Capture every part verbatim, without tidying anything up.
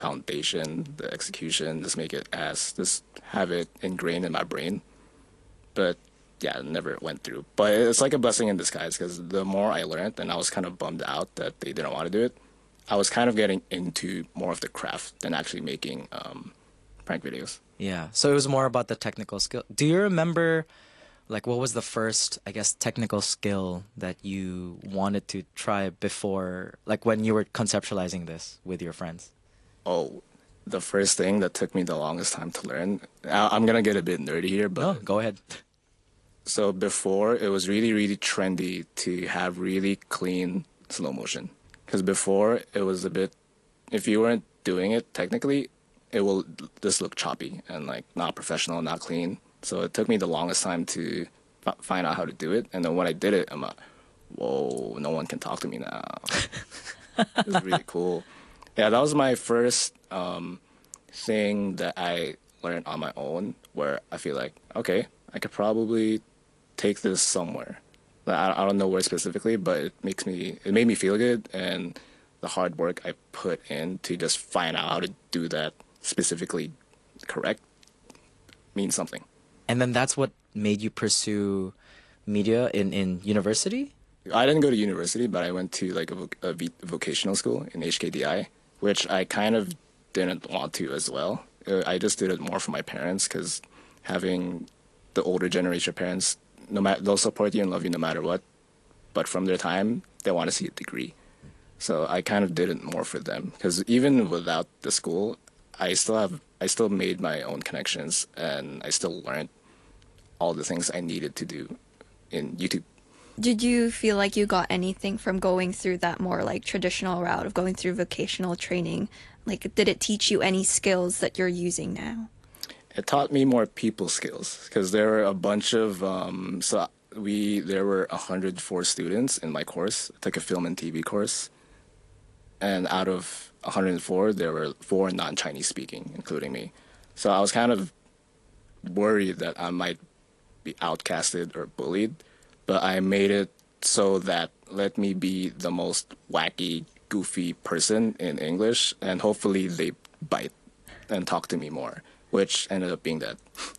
foundation, the execution, just make it as just have it ingrained in my brain. But yeah, it never went through. But it's like a blessing in disguise because the more I learned, and I was kind of bummed out that they didn't want to do it, I was kind of getting into more of the craft than actually making um, prank videos. Yeah. So it was more about the technical skill. Do you remember, like, what was the first, I guess, technical skill that you wanted to try before, like, when you were conceptualizing this with your friends? Oh, the first thing that took me the longest time to learn, I- I'm gonna get a bit nerdy here, No, but go ahead. so before it was really, really trendy to have really clean slow motion. Because before it was a bit, if you weren't doing it technically, it will just look choppy and like not professional, not clean. So it took me the longest time to f find out how to do it. And then when I did it, I'm like, whoa, no one can talk to me now. It's really cool. Yeah, that was my first um, thing that I learned on my own where I feel like, okay, I could probably take this somewhere. Like, I, I don't know where specifically, but it makes me it made me feel good, and the hard work I put in to just find out how to do that specifically correct means something. And then that's what made you pursue media in, in university? I didn't go to university, but I went to like a, voc a v- vocational school in H K D I, which I kind of didn't want to as well. Uh, I just did it more for my parents because having the older generation parents, no matter they'll support you and love you no matter what, but from their time they want to see a degree. So I kind of did it more for them because even without the school, I still have I still made my own connections and I still learned all the things I needed to do in YouTube. Did you feel like you got anything from going through that more like traditional route of going through vocational training? Like, did it teach you any skills that you're using now? It taught me more people skills because there were a bunch of um, so we there were one hundred four students in my course. I took a film and T V course, and out of one hundred four, there were four non-Chinese speaking, including me. So I was kind of worried that I might be outcasted or bullied, but I made it so that let me be the most wacky, goofy person in English, and hopefully they bite and talk to me more, which ended up being that.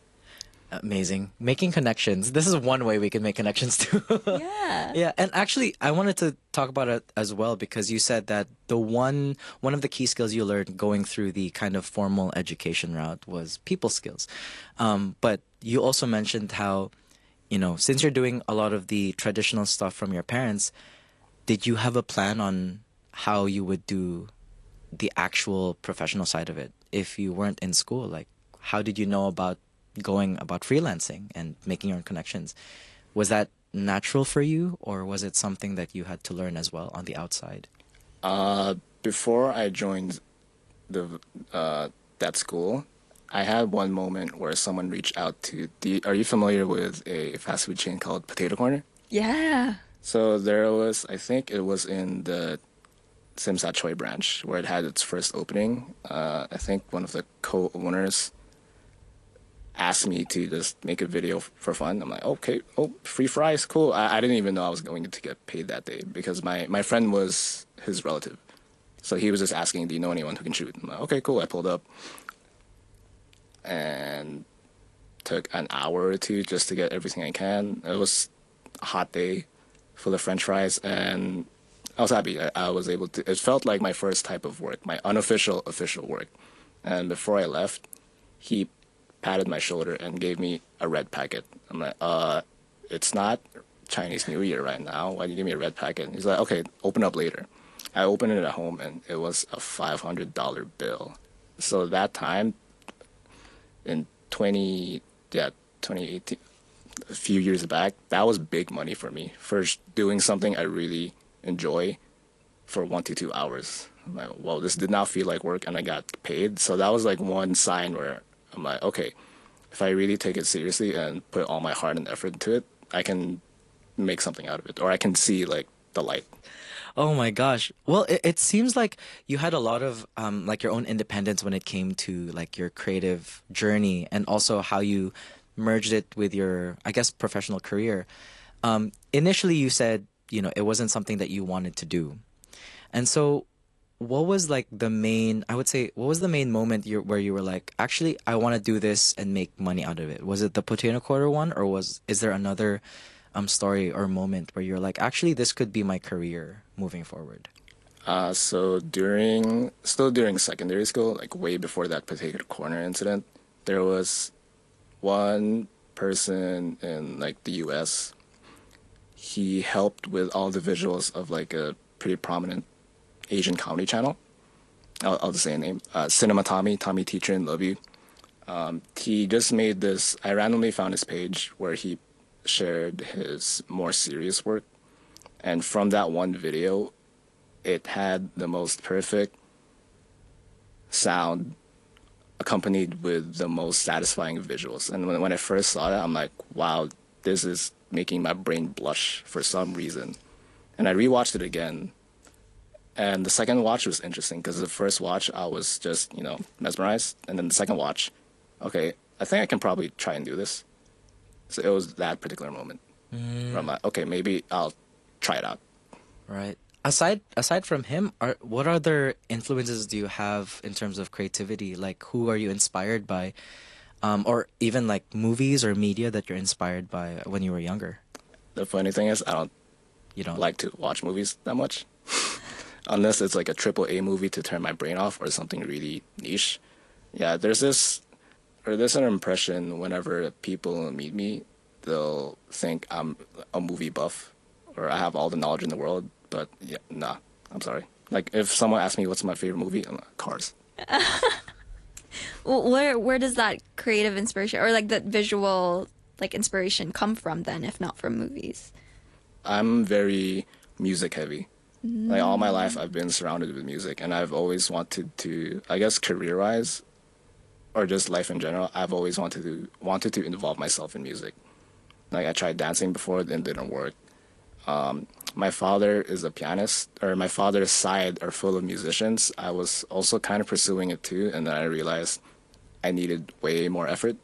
Amazing. Making connections. This is one way we can make connections too. Yeah. Yeah, and actually I wanted to talk about it as well because you said that the one one of the key skills you learned going through the kind of formal education route was people skills. Um, but you also mentioned how, you know, since you're doing a lot of the traditional stuff from your parents, did you have a plan on how you would do the actual professional side of it if you weren't in school? Like, how did you know about going about freelancing and making your own connections? Was that natural for you, or was it something that you had to learn as well on the outside? Uh, before I joined the uh, that school, I had one moment where someone reached out to the. Are you familiar with a fast food chain called Potato Corner? Yeah. So there was, I think it was in the Simsa Choi branch where it had its first opening. Uh, I think one of the co-owners asked me to just make a video f- for fun. I'm like, okay, oh, free fries, cool. I, I didn't even know I was going to get paid that day because my, my friend was his relative. So he was just asking, do you know anyone who can shoot? I'm like, okay, cool. I pulled up and took an hour or two just to get everything I can. It was a hot day full of French fries, and I was happy. I, I was able to. It felt like my first type of work, my unofficial official work. And before I left, he patted my shoulder and gave me a red packet. I'm like, uh, it's not Chinese New Year right now. Why do you give me a red packet? He's like, okay, open up later. I opened it at home, and it was a five hundred dollar bill. So that time in twenty, yeah, twenty eighteen, a few years back, that was big money for me for sh- doing something I really enjoy for one to two hours. I'm like, well, this did not feel like work, and I got paid. So that was like one sign where I'm like, okay, if I really take it seriously and put all my heart and effort into it, I can make something out of it, or I can see like the light. Oh my gosh. Well, it, it seems like you had a lot of um, like your own independence when it came to like your creative journey and also how you merged it with your, I guess, professional career. Um, initially, you said, you know, it wasn't something that you wanted to do. And so what was like the main, I would say, what was the main moment you where you were like, actually, I want to do this and make money out of it? Was it the potato quarter one, or was is there another um story or moment where you're like, actually, this could be my career moving forward? Uh, so during, still during secondary school, like way before that potato corner incident, there was one person in like the U S. He helped with all the visuals of like a pretty prominent Asian comedy channel. I'll, I'll just say a name. Uh, Cinema Tommy, Tommy Teacher and Love You. Um, he just made this. I randomly found his page where he shared his more serious work, and from that one video, it had the most perfect sound accompanied with the most satisfying visuals. And when, when I first saw that, I'm like, wow, this is making my brain blush for some reason. And I rewatched it again. And the second watch was interesting because the first watch, I was just, you know, mesmerized. And then the second watch, okay, I think I can probably try and do this. So it was that particular moment where I'm like, okay, maybe I'll try it out. Right. Aside aside from him, are what other influences do you have in terms of creativity? Like, who are you inspired by, um, or even like movies or media that you're inspired by when you were younger? The funny thing is, I don't You don't like to watch movies that much, unless it's like a triple A movie to turn my brain off or something really niche. Yeah, there's this, or there's an impression whenever people meet me, they'll think I'm a movie buff or I have all the knowledge in the world. But yeah, nah, I'm sorry. Like if someone asks me what's my favorite movie, I'm like, Cars. Well, where where does that creative inspiration or like that visual like inspiration come from then, if not from movies? I'm very music heavy. Like all my life, I've been surrounded with music, and I've always wanted to, I guess, career-wise, or just life in general, I've always wanted to wanted to involve myself in music. Like I tried dancing before, it didn't work. Um, my father is a pianist, or my father's side are full of musicians. I was also kind of pursuing it too, and then I realized I needed way more effort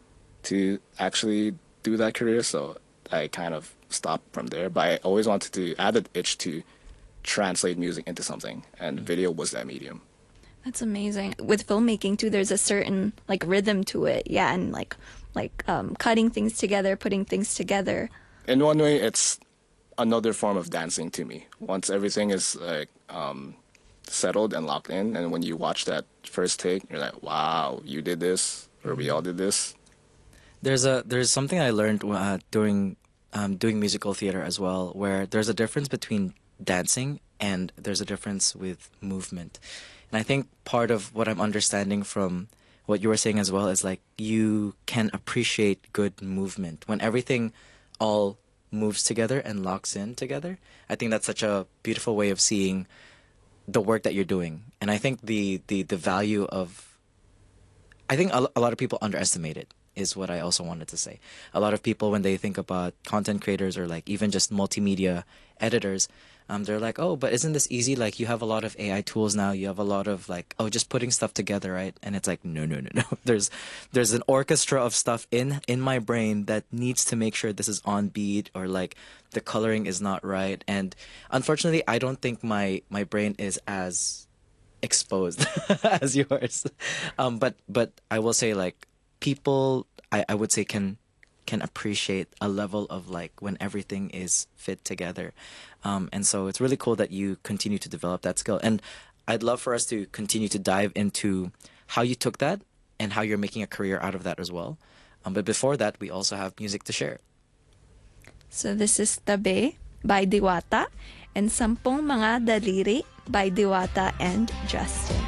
to actually do that career, so I kind of stopped from there. But I always wanted to add an itch to translate music into something, and video was that medium. That's amazing. With filmmaking too, there's a certain like rhythm to it. Yeah, and like like um, cutting things together, putting things together. In one way, it's another form of dancing to me. Once everything is like um, settled and locked in, and when you watch that first take, you're like, "Wow, you did this," or "We all did this." There's a there's something I learned uh, during um, doing musical theater as well, where there's a difference between dancing and there's a difference with movement. And I think part of what I'm understanding from what you were saying as well is like you can appreciate good movement when everything all moves together and locks in together. I think that's such a beautiful way of seeing the work that you're doing. And I think the the, the value of I think a, a lot of people underestimate it is what I also wanted to say. A lot of people, when they think about content creators or like even just multimedia editors, um, they're like, oh, but isn't this easy? Like you have a lot of A I tools now. You have a lot of like, oh, just putting stuff together, right? And it's like, no, no, no, no. There's there's an orchestra of stuff in in my brain that needs to make sure this is on beat or like the coloring is not right. And unfortunately, I don't think my my brain is as exposed as yours. Um, but but I will say like people I, I would say can can appreciate a level of like when everything is fit together. Um, and so it's really cool that you continue to develop that skill. And I'd love for us to continue to dive into how you took that and how you're making a career out of that as well. Um, but before that, we also have music to share. So this is Tabe by Diwata and Sampung Mga Daliri by Diwata and Justin.